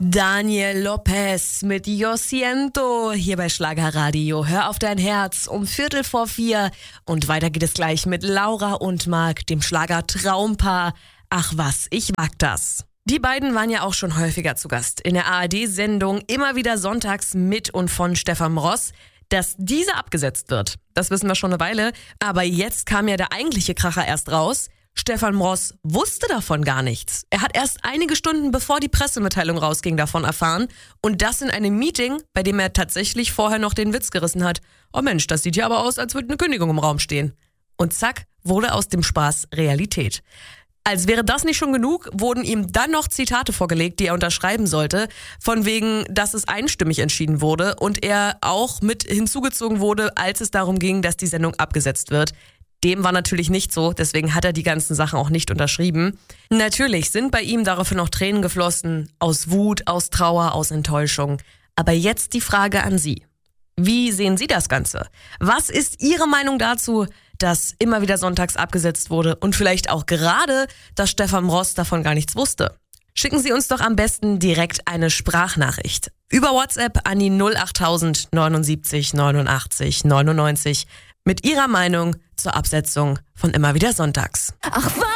Daniel Lopez mit Yo Siento hier bei Schlagerradio. Hör auf dein Herz um 3:45 und weiter geht es gleich mit Laura und Marc, dem Schlager-Traumpaar. Ach was, ich mag das. Die beiden waren ja auch schon häufiger zu Gast in der ARD-Sendung immer wieder sonntags mit und von Stefan Ross. Dass diese abgesetzt wird, das wissen wir schon eine Weile. Aber jetzt kam ja der eigentliche Kracher erst raus. Stefan Ross wusste davon gar nichts. Er hat erst einige Stunden bevor die Pressemitteilung rausging davon erfahren. Und das in einem Meeting, bei dem er tatsächlich vorher noch den Witz gerissen hat. Oh Mensch, das sieht ja aber aus, als würde eine Kündigung im Raum stehen. Und zack, wurde aus dem Spaß Realität. Als wäre das nicht schon genug, wurden ihm dann noch Zitate vorgelegt, die er unterschreiben sollte, von wegen, dass es einstimmig entschieden wurde und er auch mit hinzugezogen wurde, als es darum ging, dass die Sendung abgesetzt wird. Dem war natürlich nicht so, deswegen hat er die ganzen Sachen auch nicht unterschrieben. Natürlich sind bei ihm daraufhin noch Tränen geflossen, aus Wut, aus Trauer, aus Enttäuschung. Aber jetzt die Frage an Sie. Wie sehen Sie das Ganze? Was ist Ihre Meinung dazu, dass immer wieder sonntags abgesetzt wurde und vielleicht auch gerade, dass Stefan Ross davon gar nichts wusste? Schicken Sie uns doch am besten direkt eine Sprachnachricht. Über WhatsApp an die 08000 79 89 99 mit Ihrer Meinung zur Absetzung von immer wieder sonntags. Ach,